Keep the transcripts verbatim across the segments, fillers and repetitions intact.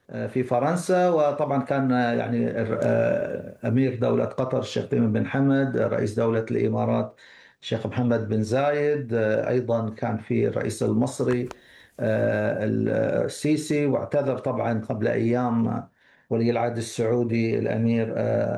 في فرنسا. وطبعا كان يعني أمير دولة قطر الشيخ تميم بن حمد، رئيس دولة الإمارات الشيخ محمد بن زايد، أيضا كان في الرئيس المصري السيسي، واعتذر طبعا قبل أيام ولي العهد السعودي الأمير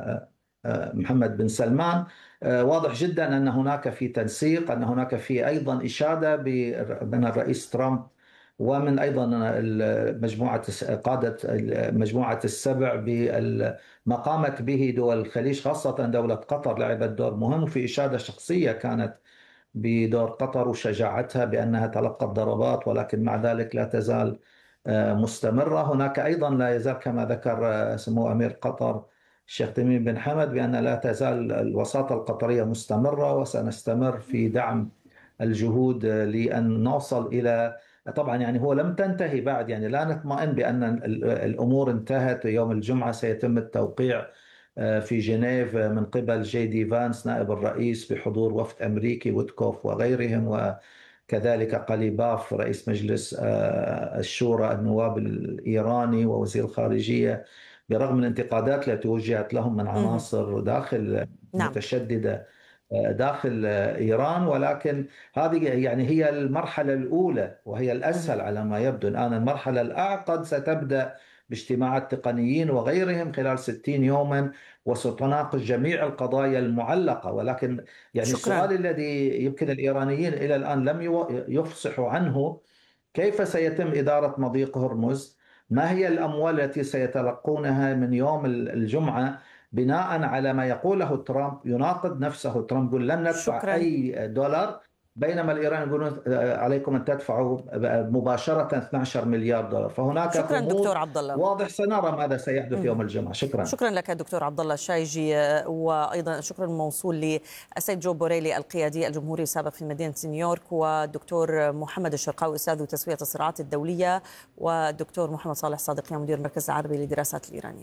محمد بن سلمان. واضح جدا أن هناك في تنسيق، أن هناك في أيضا إشادة من الرئيس ترامب ومن أيضا مجموعة قادة مجموعة السبع بما قامت به دول الخليج، خاصة دولة قطر لعبت دور مهم، وفي إشادة شخصية كانت بدور قطر وشجاعتها بأنها تلقت ضربات ولكن مع ذلك لا تزال مستمرة. هناك أيضا لا يزال كما ذكر سمو أمير قطر الشيخ تميم بن حمد بأن لا تزال الوساطة القطرية مستمرة، وسنستمر في دعم الجهود لأن نوصل إلى، طبعا يعني هو لم تنتهي بعد، يعني لا نطمئن بأن الأمور انتهت. يوم الجمعة سيتم التوقيع في جنيف من قبل جي دي فانس نائب الرئيس بحضور وفد أمريكي ويتكوف وغيرهم، وكذلك قليباف رئيس مجلس الشورى النواب الإيراني ووزير الخارجية، برغم من الانتقادات التي وجهت لهم من عناصر داخل نعم. متشددة داخل إيران. ولكن هذه يعني هي المرحلة الأولى وهي الأسهل على ما يبدو. الآن المرحلة الأعقد ستبدأ باجتماعات تقنيين وغيرهم خلال ستين يوما، وستناقش جميع القضايا المعلقة. ولكن يعني شكرا. السؤال الذي يمكن الإيرانيين إلى الآن لم يفصحوا عنه: كيف سيتم إدارة مضيق هرمز؟ ما هي الأموال التي سيتلقونها من يوم الجمعة بناء على ما يقوله ترامب؟ يناقض نفسه. ترامب يقول لن ندفع شكرا. أي دولار، بينما الإيران يقولون عليكم أن تدفعوا مباشرة اثني عشر مليار دولار. فهناك شكرا غموض دكتور عبد الله. واضح، سنرى ماذا سيحدث مم. يوم الجمعة. شكرا. شكرا لك دكتور عبد الله الشايجي، وايضا شكرا موصول للسيد جو بوريلي القيادي الجمهوري السابق في مدينه نيويورك، والدكتور محمد الشرقاوي استاذ تسويه الصراعات الدوليه، والدكتور محمد صالح صادقيا مدير المركز العربي للدراسات الايرانيه.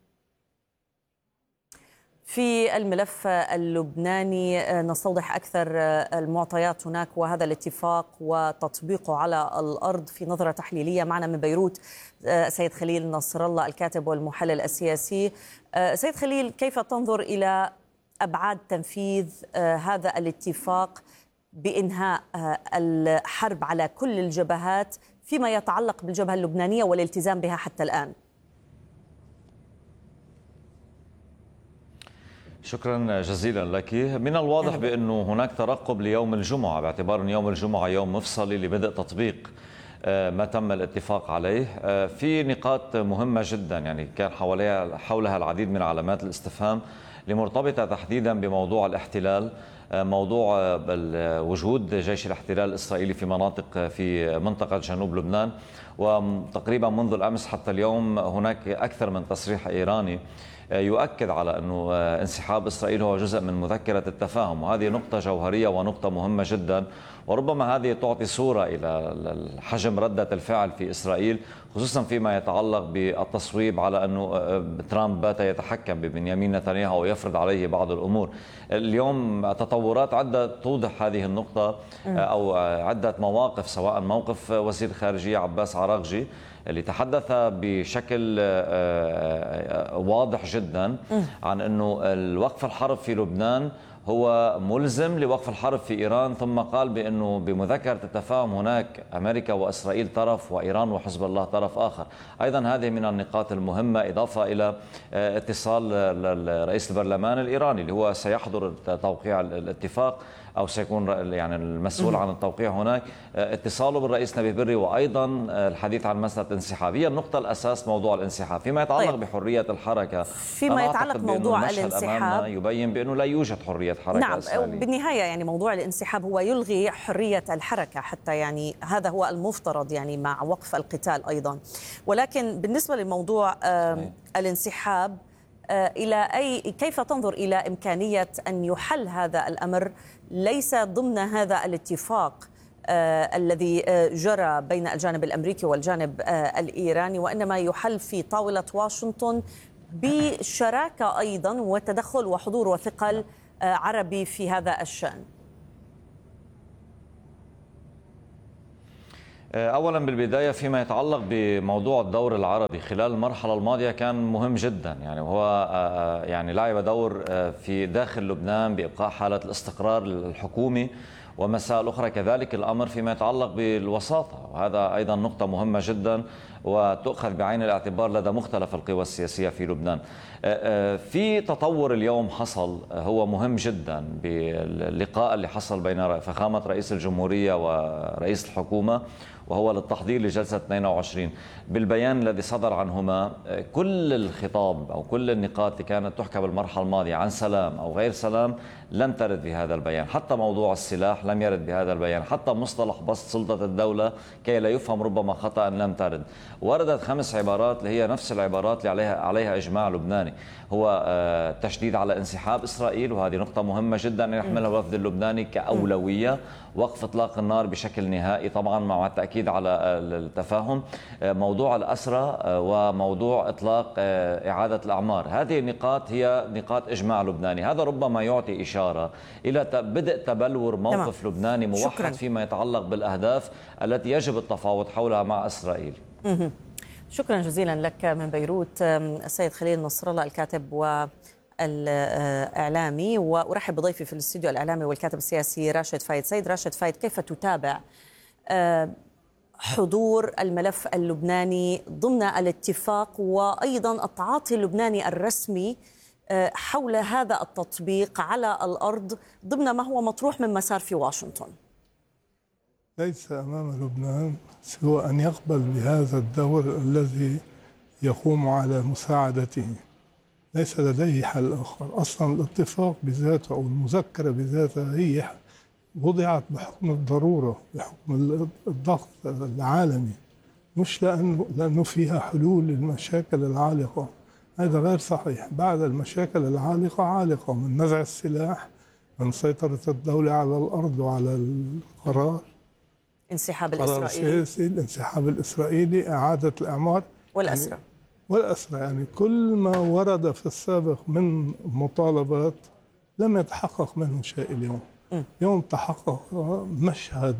في الملف اللبناني نستوضح أكثر المعطيات هناك وهذا الاتفاق وتطبيقه على الأرض في نظرة تحليلية. معنا من بيروت سيد خليل نصر الله الكاتب والمحلل السياسي. سيد خليل، كيف تنظر إلى أبعاد تنفيذ هذا الاتفاق بإنهاء الحرب على كل الجبهات فيما يتعلق بالجبهة اللبنانية والالتزام بها حتى الآن؟ شكرا جزيلا لك. من الواضح بأنه هناك ترقب ليوم الجمعة، باعتبار أن يوم الجمعة يوم مفصلي لبدء تطبيق ما تم الاتفاق عليه. في نقاط مهمة جدا يعني كان حواليها حولها العديد من علامات الاستفهام لمرتبطة تحديدا بموضوع الاحتلال، موضوع وجود جيش الاحتلال الإسرائيلي في مناطق في منطقة جنوب لبنان. وتقريبا منذ الأمس حتى اليوم هناك أكثر من تصريح إيراني يؤكد على أنه انسحاب إسرائيل هو جزء من مذكرة التفاهم، وهذه نقطة جوهرية ونقطة مهمة جدا. وربما هذه تعطي صورة إلى حجم ردة الفعل في إسرائيل، خصوصا فيما يتعلق بالتصويب على أنه ترامب بات يتحكم ببنيامين نتنياهو ويفرض عليه بعض الأمور. اليوم تطورات عدة توضح هذه النقطة، أو عدة مواقف، سواء موقف وزير الخارجية عباس عراقجي اللي تحدث بشكل واضح جدا عن أنه الوقف الحرب في لبنان هو ملزم لوقف الحرب في إيران، ثم قال بأنه بمذكرة التفاهم هناك أمريكا وإسرائيل طرف وإيران وحزب الله طرف آخر. أيضا هذه من النقاط المهمة، إضافة إلى اتصال رئيس البرلمان الإيراني اللي هو سيحضر توقيع الاتفاق أو سيكون يعني المسؤول عن التوقيع هناك، اتصاله بالرئيس نبيه بري، وأيضا الحديث عن مسألة الانسحاب. هي النقطة الأساس موضوع الانسحاب. فيما يتعلق طيب. بحرية الحركة، فيما يتعلق موضوع الانسحاب يبين بأنه لا يوجد حرية حركة. نعم إسرائيلية. بالنهاية يعني موضوع الانسحاب هو يلغي حرية الحركة، حتى يعني هذا هو المفترض يعني مع وقف القتال أيضا. ولكن بالنسبة لموضوع الانسحاب، إلى أي كيف تنظر إلى إمكانية أن يحل هذا الأمر ليس ضمن هذا الاتفاق آه الذي آه جرى بين الجانب الأمريكي والجانب آه الإيراني، وإنما يحل في طاولة واشنطن بشراكة أيضا وتدخل وحضور وثقل آه عربي في هذا الشأن؟ أولا بالبداية فيما يتعلق بموضوع الدور العربي خلال المرحلة الماضية كان مهم جدا، يعني وهو يعني لعب دور في داخل لبنان بإبقاء حالة الاستقرار الحكومي، ومسائل أخرى كذلك الأمر فيما يتعلق بالوساطة، وهذا أيضا نقطة مهمة جدا وتؤخذ بعين الاعتبار لدى مختلف القوى السياسية في لبنان. في تطور اليوم حصل هو مهم جدا باللقاء اللي حصل بين فخامة رئيس الجمهورية ورئيس الحكومة، وهو للتحضير لجلسة اثنين وعشرين. بالبيان الذي صدر عنهما كل الخطاب أو كل النقاط اللي كانت تحكى بالمرحلة الماضية عن سلام أو غير سلام لم ترد بهذا البيان، حتى موضوع السلاح لم يرد بهذا البيان، حتى مصطلح بسط سلطة الدولة كي لا يفهم ربما خطأ لم ترد. وردت خمس عبارات اللي هي نفس العبارات اللي عليها عليها إجماع لبناني، هو تشديد على انسحاب إسرائيل، وهذه نقطة مهمة جدا يحملها الوفد اللبناني كأولوية، وقف إطلاق النار بشكل نهائي طبعا مع التأكيد على التفاهم، موضوع الأسرى وموضوع إطلاق إعادة الأعمار. هذه النقاط هي نقاط إجماع لبناني، هذا ربما يعطي إشارة إلى بدء تبلور موقف تمام. لبناني موحد شكرا. فيما يتعلق بالأهداف التي يجب التفاوض حولها مع إسرائيل. شكرا جزيلا لك من بيروت السيد خليل نصر الله الكاتب والإعلامي، وأرحب بضيفي في الاستوديو الإعلامي والكاتب السياسي راشد فايد. سيد راشد فايد، كيف تتابع حضور الملف اللبناني ضمن الاتفاق وأيضا التعاطي اللبناني الرسمي حول هذا التطبيق على الأرض ضمن ما هو مطروح من مسار في واشنطن؟ ليس أمام لبنان سوى أن يقبل بهذا الدور الذي يقوم على مساعدته، ليس لديه حل آخر. أصلا الاتفاق بذاته أو المذكرة بذاتها هي وضعت بحكم الضرورة، بحكم الضغط العالمي، مش لأنه, لأنه فيها حلول للمشاكل العالقة. هذا غير صحيح. بعد المشاكل العالقة عالقة، من نزع السلاح، من سيطرة الدولة على الأرض وعلى القرار، انسحاب الإسرائيلي، السياسي، الانسحاب الإسرائيلي، إعادة الأعمار والأسرى يعني والأسرى يعني كل ما ورد في السابق من مطالبات لم يتحقق منه شيء اليوم. م. اليوم تحقق مشهد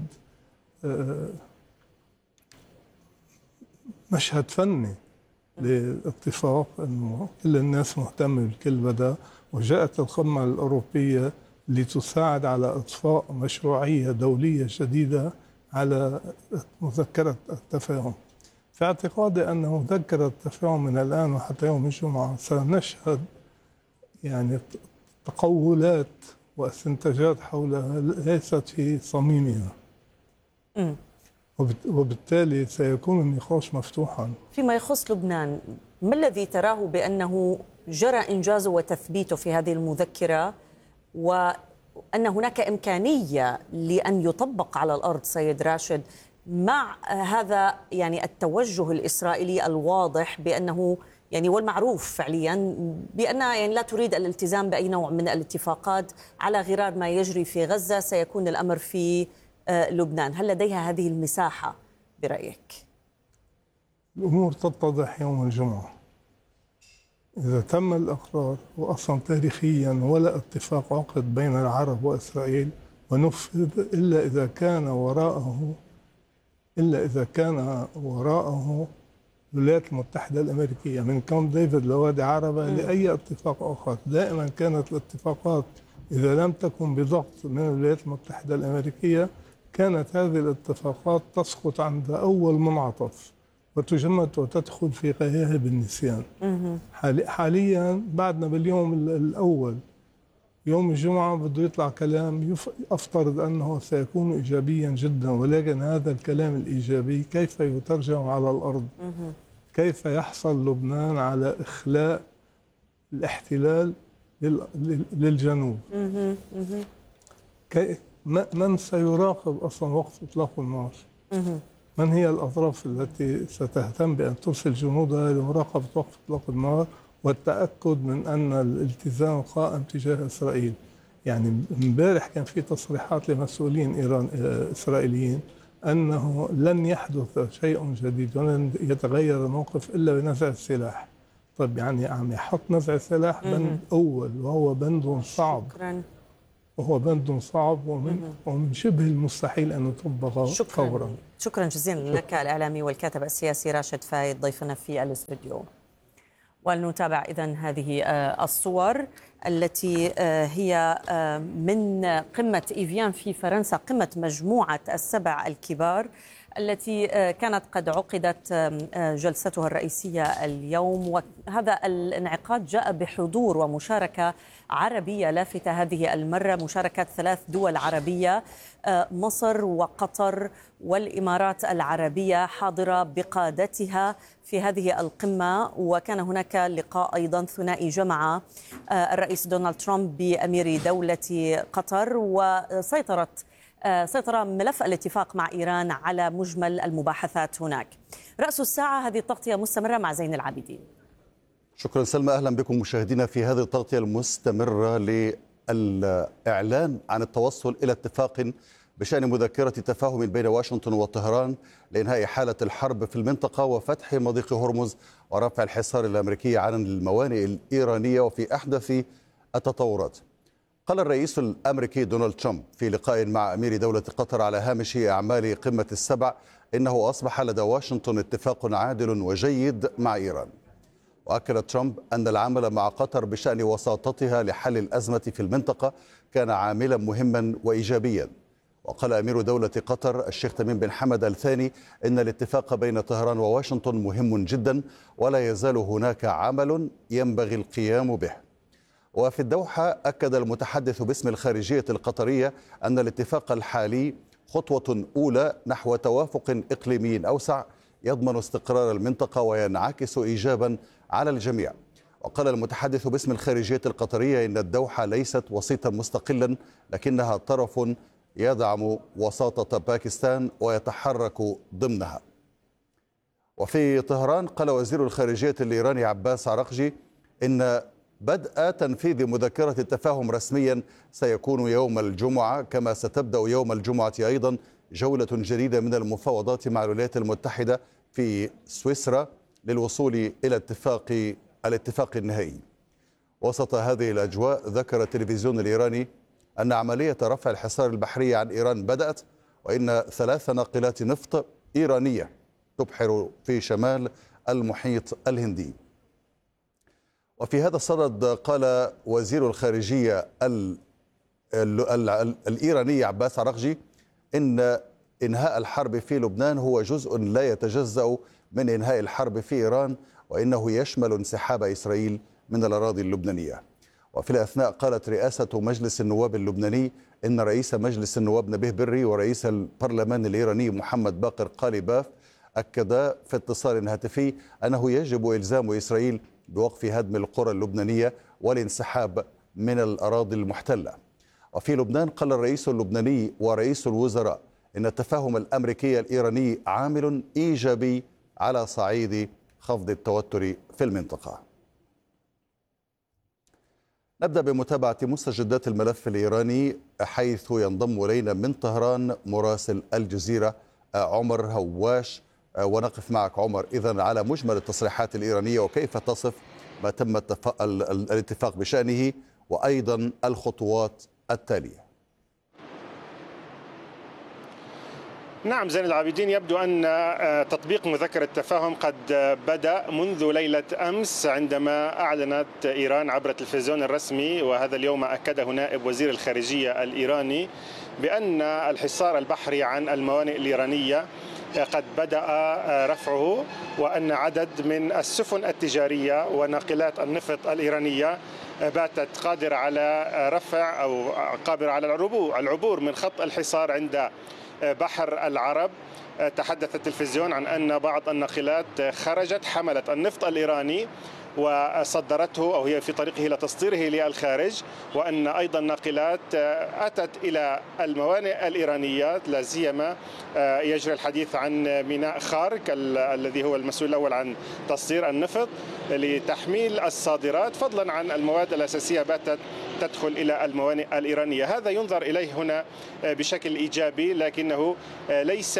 مشهد فني للاتفاق، أنه كل الناس مهتمة بالكل بدأ، وجاءت القمة الأوروبية لتساعد على إطفاء مشروعية دولية جديدة على مذكرة التفاهم. في اعتقادي أن مذكرة التفاهم من الآن وحتى يوم الجمعة سنشهد يعني تقولات واستنتاجات حولها ليست في صميمها، م. وبالتالي سيكون النقاش مفتوحا. فيما يخص لبنان، ما الذي تراه بأنه جرى إنجازه وتثبيته في هذه المذكرة، وأن هناك إمكانية لأن يطبق على الأرض سيد راشد مع هذا يعني التوجه الإسرائيلي الواضح بأنه يعني والمعروف فعليا بأن يعني لا تريد الالتزام بأي نوع من الاتفاقات على غرار ما يجري في غزة، سيكون الأمر في لبنان. هل لديها هذه المساحة برأيك؟ الأمور تتضح يوم الجمعة إذا تم الإقرار، وأصلا تاريخيا ولا اتفاق عقد بين العرب وإسرائيل ونفذ إلا إذا كان وراءه إلا إذا كان وراءه الولايات المتحدة الأمريكية، من كامب ديفيد لوادي عربة لأي اتفاق آخر. دائما كانت الاتفاقات إذا لم تكن بضغط من الولايات المتحدة الأمريكية كانت هذه الاتفاقات تسقط عند أول منعطف وتجمد وتدخل في غياهب النسيان. حاليا بعدنا باليوم الأول، يوم الجمعة بده يطلع كلام أفترض أنه سيكون إيجابيا جدا، ولكن هذا الكلام الإيجابي كيف يترجم على الأرض؟ كيف يحصل لبنان على إخلاء الاحتلال للجنوب؟ من سيراقب أصلا وقف إطلاق النار؟ من هي الأطراف التي ستهتم بأن ترسل جنودها لمراقبة وقف إطلاق النار والتأكد من أن الالتزام قائم تجاه إسرائيل؟ يعني امبارح كان في تصريحات لمسؤولين إيران إسرائيليين أنه لن يحدث شيء جديد ولن يتغير الموقف إلا بنزع السلاح. طيب يعني عم يحط نزع السلاح بند أول وهو بند صعب. شكرا. وهو بند صعب ومن, ومن شبه المستحيل أن يطبق شكرا فورا. شكرا جزيلا لك الإعلامي والكاتب السياسي راشد فايد ضيفنا في الاستوديو. ولنتابع إذن هذه الصور التي هي من قمة إيفيان في فرنسا، قمة مجموعة السبع الكبار التي كانت قد عقدت جلستها الرئيسية اليوم. وهذا الانعقاد جاء بحضور ومشاركة عربية لافتة هذه المرة، مشاركة ثلاث دول عربية، مصر وقطر والإمارات العربية حاضرة بقادتها في هذه القمة. وكان هناك لقاء أيضا ثنائي جمع الرئيس دونالد ترامب بأمير دولة قطر، وسيطرت سيطر ملف الاتفاق مع إيران على مجمل المباحثات هناك. رأس الساعة هذه التغطية مستمرة مع زين العابدين. شكرا سلمى، أهلا بكم مشاهدينا في هذه التغطية المستمرة للإعلان عن التوصل إلى اتفاق بشأن مذكرة تفاهم بين واشنطن وطهران لإنهاء حالة الحرب في المنطقة وفتح مضيق هرمز ورفع الحصار الأمريكي عن الموانئ الإيرانية. وفي أحدث التطورات، قال الرئيس الأمريكي دونالد ترامب في لقاء مع أمير دولة قطر على هامش أعمال قمة السبع إنه أصبح لدى واشنطن اتفاق عادل وجيد مع إيران. وأكد ترامب أن العمل مع قطر بشأن وساطتها لحل الأزمة في المنطقة كان عاملا مهما وإيجابيا. وقال أمير دولة قطر الشيخ تميم بن حمد الثاني إن الاتفاق بين طهران وواشنطن مهم جدا ولا يزال هناك عمل ينبغي القيام به. وفي الدوحة أكد المتحدث باسم الخارجية القطرية أن الاتفاق الحالي خطوة أولى نحو توافق إقليمي أوسع يضمن استقرار المنطقة وينعكس إيجابا على الجميع. وقال المتحدث باسم الخارجية القطرية إن الدوحة ليست وسيطا مستقلا لكنها طرف يدعم وساطة باكستان ويتحرك ضمنها. وفي طهران قال وزير الخارجية الإيراني عباس عراقجي إن بدء تنفيذ مذكرة التفاهم رسميا سيكون يوم الجمعة، كما ستبدأ يوم الجمعة أيضا جولة جديدة من المفاوضات مع الولايات المتحدة في سويسرا للوصول إلى اتفاق الاتفاق النهائي. وسط هذه الأجواء ذكر التلفزيون الإيراني أن عملية رفع الحصار البحري عن إيران بدأت، وإن ثلاث ناقلات نفط إيرانية تبحر في شمال المحيط الهندي. وفي هذا الصدد قال وزير الخارجية ال ال ال الإيراني عباس عراقجي إن إنهاء الحرب في لبنان هو جزء لا يتجزأ من إنهاء الحرب في إيران، وإنه يشمل انسحاب إسرائيل من الأراضي اللبنانية. وفي الأثناء قالت رئاسة مجلس النواب اللبناني إن رئيس مجلس النواب نبيه بري ورئيس البرلمان الإيراني محمد باقر قاليباف أكدا في اتصال هاتفي أنه يجب إلزام إسرائيل بوقف هدم القرى اللبنانية والانسحاب من الأراضي المحتلة. وفي لبنان قال الرئيس اللبناني ورئيس الوزراء إن التفاهم الأمريكي الإيراني عامل إيجابي على صعيد خفض التوتر في المنطقة. نبدأ بمتابعة مستجدات الملف الإيراني، حيث ينضم إلينا من طهران مراسل الجزيرة عمر هواش، ونقف معك عمر إذن على مجمل التصريحات الإيرانية وكيف تصف ما تم الاتفاق بشأنه وأيضا الخطوات التالية. نعم زين العابدين، يبدو أن تطبيق مذكرة التفاهم قد بدأ منذ ليلة أمس عندما أعلنت إيران عبر التلفزيون الرسمي، وهذا اليوم أكده نائب وزير الخارجية الإيراني، بأن الحصار البحري عن الموانئ الإيرانية قد بدأ رفعه، وأن عدد من السفن التجارية وناقلات النفط الإيرانية باتت قادرة على رفع أو قادرة على العبور من خط الحصار عند بحر العرب. تحدث التلفزيون عن أن بعض الناقلات خرجت حملت النفط الإيراني وصدرته أو هي في طريقه إلى تصديره للخارج، وأن أيضا ناقلات أتت إلى الموانئ الإيرانية، لا سيما يجري الحديث عن ميناء خارك الذي هو المسؤول الأول عن تصدير النفط لتحميل الصادرات، فضلا عن المواد الأساسية باتت تدخل إلى الموانئ الإيرانية. هذا ينظر إليه هنا بشكل إيجابي، لكنه ليس كل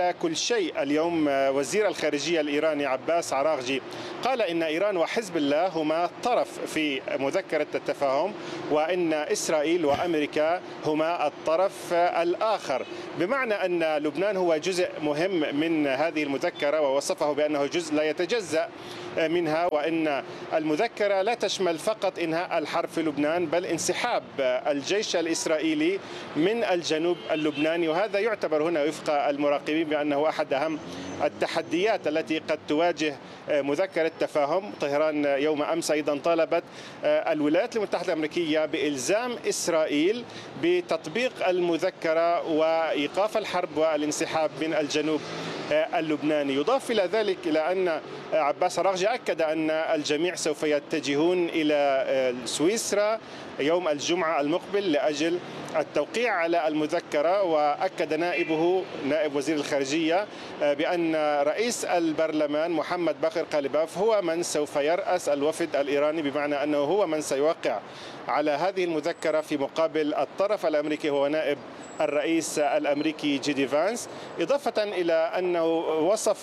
شيء اليوم وزير الخارجية الإيراني عباس عراغجي قال إن إيران وحزب الله هما طرف في مذكرة التفاهم، وإن إسرائيل وأمريكا هما الطرف الآخر، بمعنى أن لبنان هو جزء مهم من هذه المذكرة، ووصفه بأنه جزء لا يتجزأ منها، وإن المذكرة لا تشمل فقط إنهاء الحرب في لبنان بل انسحاب الجيش الإسرائيلي من الجنوب اللبناني. وهذا يعتبر هنا وفق المراقبين بأنه أحد أهم التحديات التي قد تواجه مذكرة تفاهم. طهران يوم أمس أيضا طالبت الولايات المتحدة الأمريكية بإلزام إسرائيل بتطبيق المذكرة وإيقاف الحرب والانسحاب من الجنوب اللبناني. يضاف إلى ذلك إلى أن عباس عراغجي أكد أن الجميع سوف يتجهون إلى سويسرا يوم الجمعة المقبل لأجل التوقيع على المذكرة. وأكد نائبه نائب وزير الخارجية بأن رئيس البرلمان محمد باقر قالباف هو من سوف يرأس الوفد الإيراني، بمعنى أنه هو من سيوقع على هذه المذكرة في مقابل الطرف الأمريكي هو نائب الرئيس الأمريكي جي دي فانس. إضافة إلى أنه وصف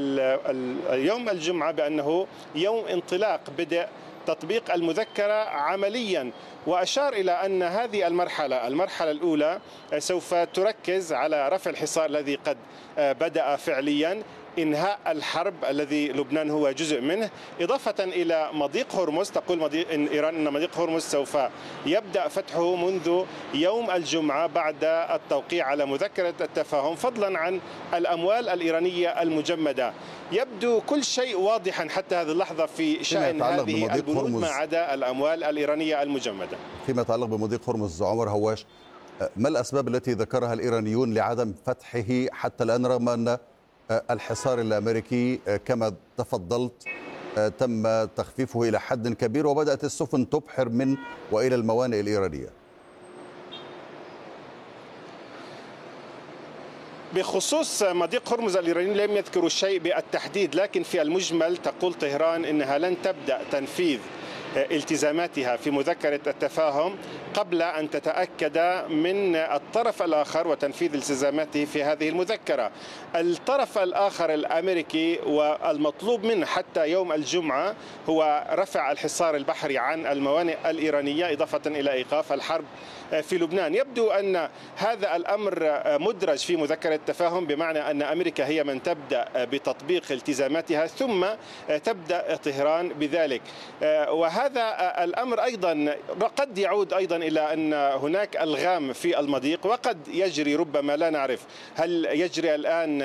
يوم الجمعة بأنه يوم انطلاق بدء تطبيق المذكرة عمليا، وأشار إلى أن هذه المرحلة المرحلة الأولى سوف تركز على رفع الحصار الذي قد بدأ فعليا، إنهاء الحرب الذي لبنان هو جزء منه، إضافة إلى مضيق هرمز. تقول مضيق إن إيران أن مضيق هرمز سوف يبدأ فتحه منذ يوم الجمعة بعد التوقيع على مذكرة التفاهم، فضلا عن الأموال الإيرانية المجمدة. يبدو كل شيء واضحا حتى هذه اللحظة في شأن هذه البنود ما عدا الأموال الإيرانية المجمدة. فيما يتعلق بمضيق هرمز، عمر هواش، ما الأسباب التي ذكرها الإيرانيون لعدم فتحه حتى الآن، رغم أن الحصار الأمريكي كما تفضلت تم تخفيفه إلى حد كبير وبدأت السفن تبحر من وإلى الموانئ الإيرانية؟ بخصوص مضيق هرمز الإيرانيين لم يذكروا شيء بالتحديد، لكن في المجمل تقول طهران إنها لن تبدأ تنفيذ التزاماتها في مذكرة التفاهم قبل أن تتأكد من الطرف الآخر وتنفيذ التزاماته في هذه المذكرة. الطرف الآخر الأمريكي والمطلوب منه حتى يوم الجمعة هو رفع الحصار البحري عن الموانئ الإيرانية، إضافة إلى إيقاف الحرب في لبنان. يبدو أن هذا الأمر مدرج في مذكرة التفاهم، بمعنى أن أمريكا هي من تبدأ بتطبيق التزاماتها ثم تبدأ طهران بذلك. وهذا الأمر أيضا قد يعود أيضا إلى أن هناك ألغام في المضيق، وقد يجري ربما لا نعرف هل يجري الآن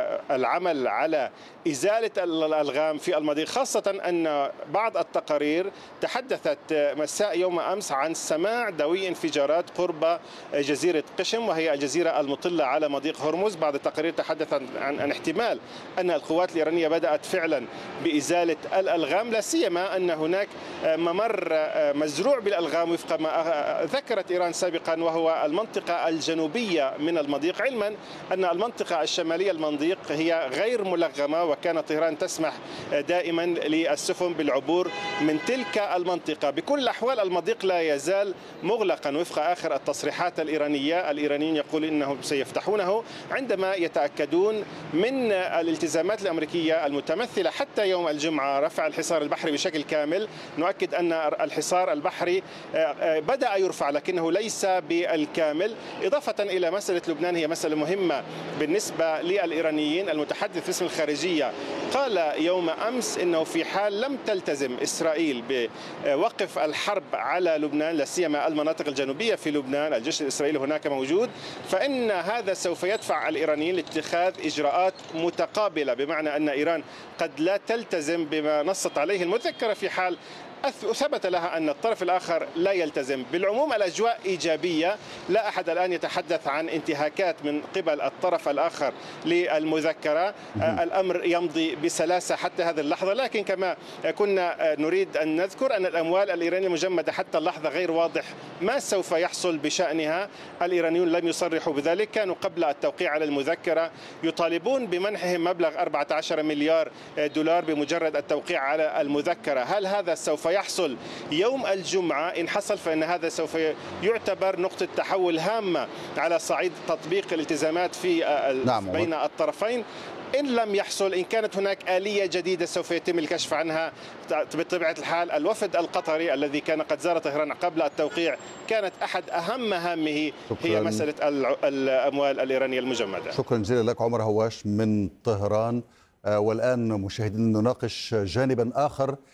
العمل على إزالة الألغام في المضيق، خاصة أن بعض التقارير تحدثت مساء يوم أمس عن سماع دوي انفجارات قرب جزيرة قشم، وهي الجزيرة المطلة على مضيق هرمز. بعض التقارير تحدثت عن, عن احتمال أن القوات الإيرانية بدأت فعلا بإزالة الألغام، لا سيما أن هناك ممر مزروع بالألغام وفق ما ذكرت إيران سابقا، وهو المنطقة الجنوبية من المضيق، علما أن المنطقة الشمالية المضيق هي غير ملغمة، وكان طهران تسمح دائما للسفن بالعبور من تلك المنطقة. بكل الأحوال المضيق لا يزال مغلقا وفق آخر التصريحات الإيرانية. الإيرانيين يقولون أنهم سيفتحونه عندما يتأكدون من الالتزامات الأمريكية المتمثلة حتى يوم الجمعة رفع الحصار البحري بشكل كامل. نؤكد أن الحصار البحري بدأ يرفع لكنه ليس بالكامل. إضافة إلى مسألة لبنان، هي مسألة مهمة بالنسبة للإيرانيين. المتحدث باسم الخارجية قال يوم أمس أنه في حال لم تلتزم إسرائيل بوقف الحرب على لبنان، لا سيما المناطق الجنوبية في لبنان، الجيش الإسرائيلي هناك موجود، فإن هذا سوف يدفع الإيرانيين لاتخاذ إجراءات متقابلة، بمعنى أن إيران قد لا تلتزم بما نصت عليه المذكرة في حال ثبت لها أن الطرف الآخر لا يلتزم. بالعموم الأجواء إيجابية، لا أحد الآن يتحدث عن انتهاكات من قبل الطرف الآخر للمذكرة. الأمر يمضي بسلاسة حتى هذه اللحظة، لكن كما كنا نريد أن نذكر أن الأموال الإيرانية المجمدة حتى اللحظة غير واضح ما سوف يحصل بشأنها. الإيرانيون لم يصرحوا بذلك، كانوا قبل التوقيع على المذكرة يطالبون بمنحهم مبلغ أربعة عشر مليار دولار بمجرد التوقيع على المذكرة. هل هذا سوف يحصل يوم الجمعة إن حصل فإن هذا سوف يعتبر نقطة تحول هامة على صعيد تطبيق الالتزامات في نعم. بين الطرفين. إن لم يحصل، إن كانت هناك آلية جديدة سوف يتم الكشف عنها بطبيعة الحال. الوفد القطري الذي كان قد زار طهران قبل التوقيع كانت أحد أهم مهامه هي مسألة الأموال الإيرانية المجمدة. شكرا جزيلا لك عمر هواش من طهران. والآن مشاهدينا نناقش جانبا آخر